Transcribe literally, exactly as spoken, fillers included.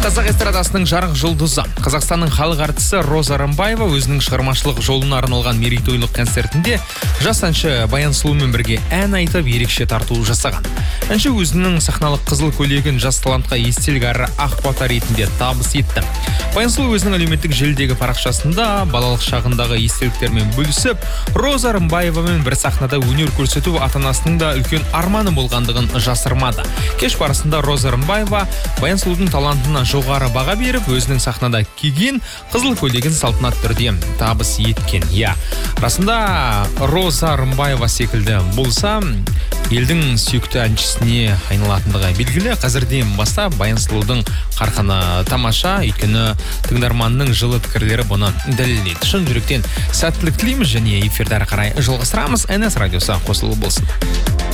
Қазақ эстрадасының жарық жұлдызы, Қазақстанның халық әртісі Роза Рымбаева өзінің шығармашылық жолына арналған мерейтойлық концертінде жас әнші Баян Сұлумен бірге ән айтып ерекше тарту жасаған. Әнші өзінің сахналық қызыл көйлегін жас талантқа естелік әрі ақ бата ретінде табыс етті. Баян Сұлу өзінің әлеуметтік желідегі парақшасында балалық шағындағы естеліктермен бөлісіп, Роза Рымбаевамен бір сахнада өнер көрсету ата-анасының да үлкен арманы болғандығын жасырмады. Кеш барысында Роза Рымбаева Баян Сұлудың талантына жоғары баға беріп, өзінің сахнада киген қызыл көйлегін салтанат түрде табыс еткен. Я, расында Роза Рымбаева секілді болса, елдің сүйікті әншісіне айналатындығы белгілі. Қазірден бастап Баян Сұлудың қарқыны тамаша, өйткені тыңдарманның жылы пікірлері бұны дәлелдейді. Шын жүректен сәттілік тілейміз және эфирді әрі қарай жалғастырамыз. эн эс радиосы қосылу болсын.